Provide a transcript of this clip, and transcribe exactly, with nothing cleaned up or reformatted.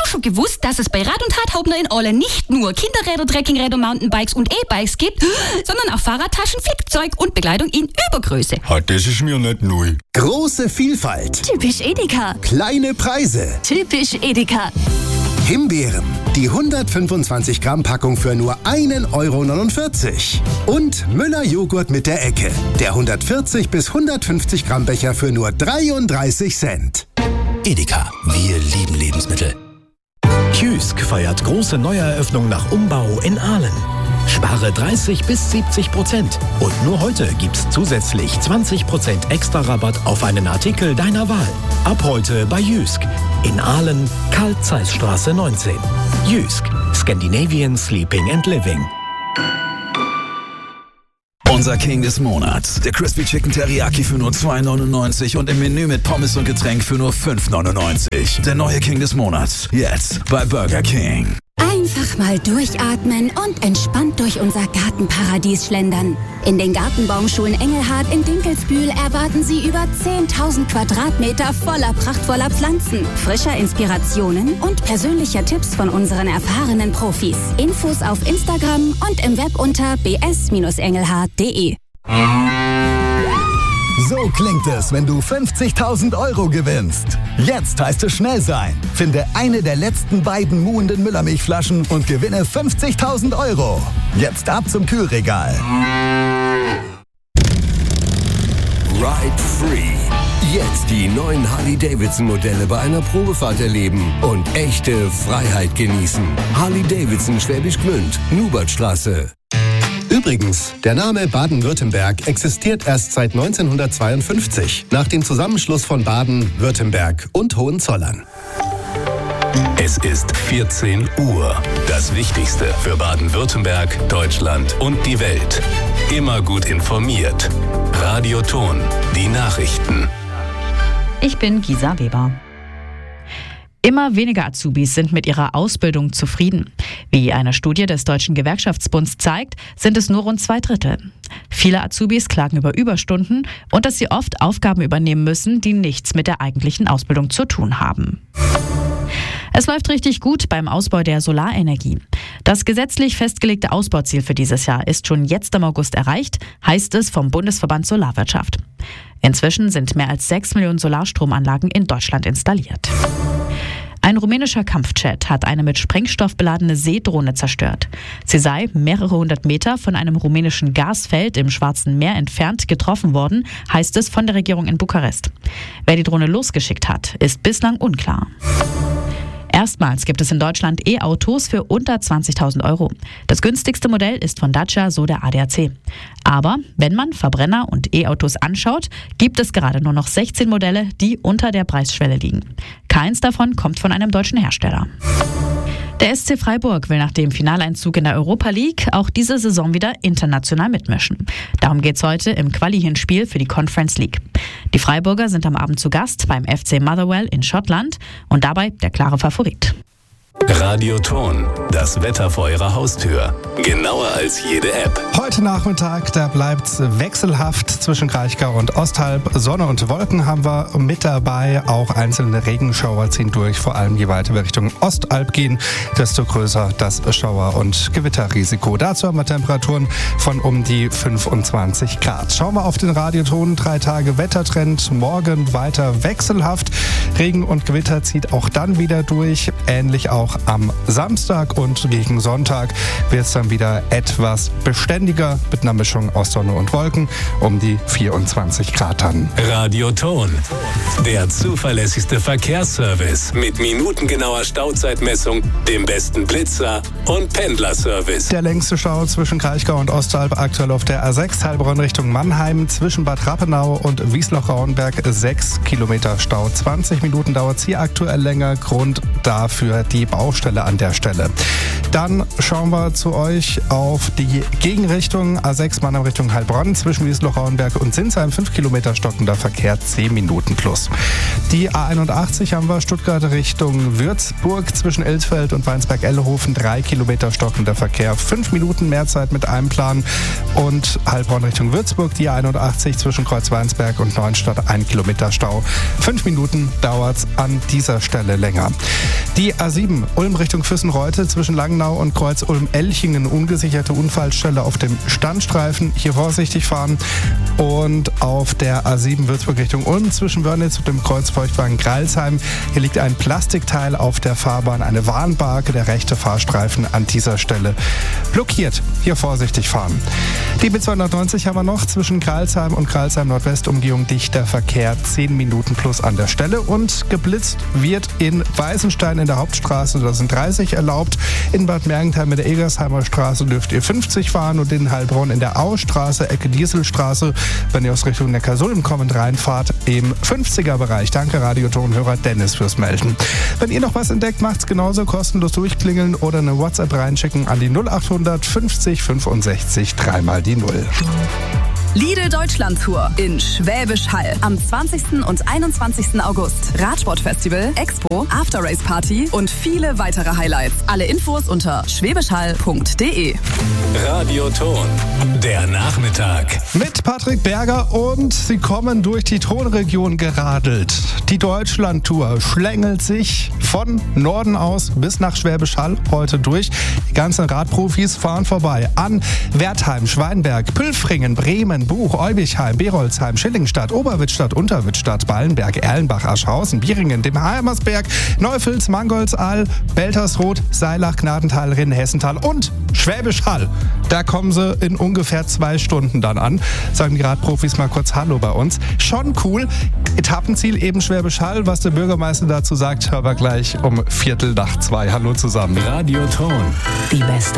schon gewusst, dass es bei Rat und Tat Hauptner in Aale nicht nur Kinderräder, Trekkingräder, Mountainbikes und E-Bikes gibt, sondern auch Fahrradtaschen, Flickzeug und Bekleidung in Übergröße? Halt, das ist mir nicht neu. Große Vielfalt. Typisch Edeka. Kleine Preise. Typisch Edeka. Himbeeren. Die hundertfünfundzwanzig Gramm Packung für nur ein Euro neunundvierzig. Und Müller Joghurt mit der Ecke. Der hundertvierzig bis hundertfünfzig Gramm Becher für nur dreiunddreißig Cent. Edeka, wir lieben Lebensmittel. Jysk feiert große Neueröffnung nach Umbau in Aalen. Spare dreißig bis siebzig Prozent. Und nur heute gibt's zusätzlich zwanzig Prozent extra Rabatt auf einen Artikel deiner Wahl. Ab heute bei Jysk. In Aalen, Karl-Zeiss-Straße neunzehn. Jysk, Scandinavian Sleeping and Living. Unser King des Monats. Der Crispy Chicken Teriyaki für nur zwei neunundneunzig und im Menü mit Pommes und Getränk für nur fünf neunundneunzig. Der neue King des Monats. Jetzt bei Burger King. Einfach mal durchatmen und entspannt durch unser Gartenparadies schlendern. In den Gartenbaumschulen Engelhardt in Dinkelsbühl erwarten Sie über zehntausend Quadratmeter voller prachtvoller Pflanzen, frischer Inspirationen und persönlicher Tipps von unseren erfahrenen Profis. Infos auf Instagram und im Web unter b s engelhardt punkt d e. So klingt es, wenn du fünfzigtausend Euro gewinnst. Jetzt heißt es schnell sein. Finde eine der letzten beiden muhenden Müllermilchflaschen und gewinne fünfzigtausend Euro. Jetzt ab zum Kühlregal. Ride Free. Jetzt die neuen Harley-Davidson-Modelle bei einer Probefahrt erleben und echte Freiheit genießen. Harley-Davidson Schwäbisch Gmünd, Nubertstraße. Übrigens, der Name Baden-Württemberg existiert erst seit neunzehnhundertzweiundfünfzig, nach dem Zusammenschluss von Baden, Württemberg und Hohenzollern. Es ist vierzehn Uhr. Das Wichtigste für Baden-Württemberg, Deutschland und die Welt. Immer gut informiert. Radio Ton, die Nachrichten. Ich bin Gisa Weber. Immer weniger Azubis sind mit ihrer Ausbildung zufrieden. Wie eine Studie des Deutschen Gewerkschaftsbunds zeigt, sind es nur rund zwei Drittel. Viele Azubis klagen über Überstunden und dass sie oft Aufgaben übernehmen müssen, die nichts mit der eigentlichen Ausbildung zu tun haben. Es läuft richtig gut beim Ausbau der Solarenergie. Das gesetzlich festgelegte Ausbauziel für dieses Jahr ist schon jetzt im August erreicht, heißt es vom Bundesverband Solarwirtschaft. Inzwischen sind mehr als sechs Millionen Solarstromanlagen in Deutschland installiert. Ein rumänischer Kampfjet hat eine mit Sprengstoff beladene Seedrohne zerstört. Sie sei mehrere hundert Meter von einem rumänischen Gasfeld im Schwarzen Meer entfernt getroffen worden, heißt es von der Regierung in Bukarest. Wer die Drohne losgeschickt hat, ist bislang unklar. Erstmals gibt es in Deutschland E-Autos für unter zwanzigtausend Euro. Das günstigste Modell ist von Dacia, so der A D A C. Aber wenn man Verbrenner und E-Autos anschaut, gibt es gerade nur noch sechzehn Modelle, die unter der Preisschwelle liegen. Keins davon kommt von einem deutschen Hersteller. Der S C Freiburg will nach dem Finaleinzug in der Europa League auch diese Saison wieder international mitmischen. Darum geht's heute im Quali-Hinspiel für die Conference League. Die Freiburger sind am Abend zu Gast beim F C Motherwell in Schottland und dabei der klare Favorit. Radio Ton, das Wetter vor Ihrer Haustür. Genauer als jede App. Heute Nachmittag, da bleibt's wechselhaft zwischen Kraichgau und Osthalb. Sonne und Wolken haben wir mit dabei. Auch einzelne Regenschauer ziehen durch. Vor allem je weiter wir Richtung Ostalb gehen, desto größer das Schauer- und Gewitterrisiko. Dazu haben wir Temperaturen von um die fünfundzwanzig Grad. Schauen wir auf den Radioton. Drei Tage Wettertrend. Morgen weiter wechselhaft. Regen und Gewitter zieht auch dann wieder durch. Ähnlich auch am Samstag und gegen Sonntag wird es dann wieder etwas beständiger mit einer Mischung aus Sonne und Wolken um die vierundzwanzig Grad dann. Radio Ton, der zuverlässigste Verkehrsservice mit minutengenauer Stauzeitmessung, dem besten Blitzer und Pendlerservice. Der längste Stau zwischen Kraichgau und Ostalb aktuell auf der A sechs Heilbronn Richtung Mannheim zwischen Bad Rappenau und Wiesloch-Rauenberg sechs Kilometer Stau. zwanzig Minuten dauert es hier aktuell länger. Grund dafür die Baustelle an der Stelle. Dann schauen wir zu euch auf die Gegenrichtung. A sechs Mannheim Richtung Heilbronn zwischen Wiesloch-Rauenberg und Sinsheim. fünf Kilometer stockender Verkehr, zehn Minuten plus. Die A einundachtzig haben wir Stuttgart Richtung Würzburg zwischen Elsfeld und Weinsberg-Ellehofen. drei Kilometer stockender Verkehr, fünf Minuten mehr Zeit mit einem Plan. Und Heilbronn Richtung Würzburg, die A einundachtzig zwischen Kreuzweinsberg und Neuenstadt. ein Kilometer Stau. fünf Minuten dauert es an dieser Stelle länger. Die A sieben Ulm Richtung Füssen-Reute zwischen Langnau und Kreuz Ulm-Elchingen. Ungesicherte Unfallstelle auf dem Standstreifen. Hier vorsichtig fahren. Und auf der A sieben Würzburg Richtung Ulm zwischen Wörnitz und dem Kreuz Feuchtwagen-Greilsheim. Hier liegt ein Plastikteil auf der Fahrbahn, eine Warnbarke. Der rechte Fahrstreifen an dieser Stelle blockiert. Hier vorsichtig fahren. Die B zweihundertneunzig haben wir noch zwischen Greilsheim und Greilsheim Nordwest. Umgehung dichter Verkehr, zehn Minuten plus an der Stelle. Und geblitzt wird in Weißenstein in der Hauptstraße. Da sind dreißig erlaubt. In Bad Mergentheim in der Egersheimer Straße dürft ihr fünfzig fahren. Und in Heilbronn in der Austraße, Ecke Dieselstraße, wenn ihr aus Richtung Neckarsulm kommend reinfahrt, im fünfziger Bereich. Danke Radiotonhörer Dennis fürs Melden. Wenn ihr noch was entdeckt, macht's genauso, kostenlos durchklingeln oder eine WhatsApp reinschicken an die null achthundert fünfzig fünfundsechzig dreimal die Null. Lidl Deutschland Tour in Schwäbisch Hall am zwanzigsten und einundzwanzigsten August. Radsportfestival, Expo, After Race Party und viele weitere Highlights. Alle Infos unter schwäbischhall punkt de. Radioton, der Nachmittag. Mit Patrick Berger und sie kommen durch die Tonregion geradelt. Die Deutschland Tour schlängelt sich von Norden aus bis nach Schwäbisch Hall heute durch. Die ganzen Radprofis fahren vorbei an Wertheim, Schweinberg, Pülfringen, Bremen, Buch, Olbichheim, Berolzheim, Schillingstadt, Oberwittstadt, Unterwittstadt, Ballenberg, Erlenbach, Aschhausen, Bieringen, dem Heimersberg, Neufels, Mangoldsal, Beltersroth, Seilach, Gnadental, Rinn, Hessental und Schwäbisch Hall. Da kommen sie in ungefähr zwei Stunden dann an. Sagen die Radprofis mal kurz Hallo bei uns. Schon cool. Etappenziel eben Schwäbisch Hall. Was der Bürgermeister dazu sagt, hören wir gleich um Viertel nach zwei. Hallo zusammen. Radioton. Die beste